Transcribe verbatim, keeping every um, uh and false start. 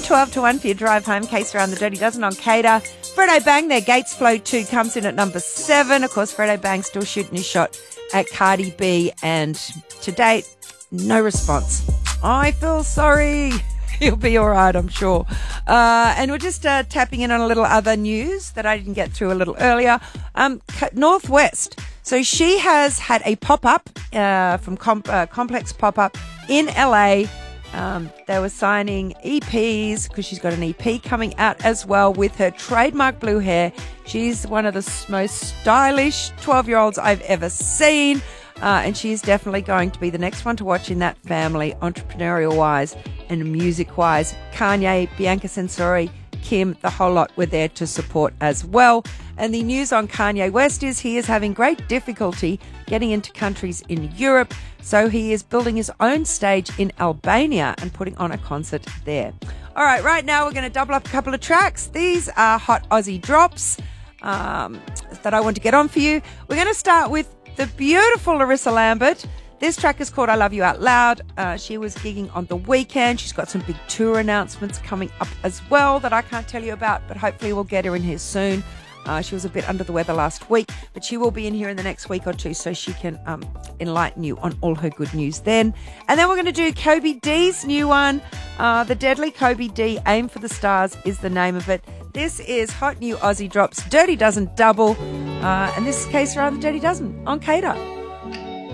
twelve to one for your drive home. Case around the Dirty Dozen on Cater. Fredo Bang, their Gates Flow two comes in at number seven. Of course, Fredo Bang still shooting his shot at Cardi B, and to date, no response. I feel sorry. He'll be all right, I'm sure. Uh, and we're just uh, tapping in on a little other news that I didn't get through a little earlier. Um, Northwest. So she has had a pop-up uh, from Com- uh, Complex Pop-Up in L A. Um, they were signing E Ps because she's got an E P coming out as well with her trademark blue hair. She's one of the most stylish twelve-year-olds I've ever seen. Uh, and she's definitely going to be the next one to watch in that family, entrepreneurial-wise and music-wise. Kanye, Bianca Censori, Kim, the whole lot were there to support as well. And the news on Kanye West is he is having great difficulty getting into countries in Europe, so he is building his own stage in Albania and putting on a concert there. All right, right now we're going to double up a couple of tracks. These are hot Aussie drops um, that I want to get on for you. We're going to start with the beautiful Larissa Lambert. This track is called I Love You Out Loud. Uh, she was gigging on the weekend. She's got some big tour announcements coming up as well that I can't tell you about, but hopefully we'll get her in here soon. Uh, she was a bit under the weather last week, but she will be in here in the next week or two so she can um, enlighten you on all her good news then. And then we're going to do Kobe D's new one. Uh, the Deadly Kobe D, Aim for the Stars is the name of it. This is hot new Aussie drops, Dirty Dozen Double. Uh, and this is Case Around the Dirty Dozen on Cater.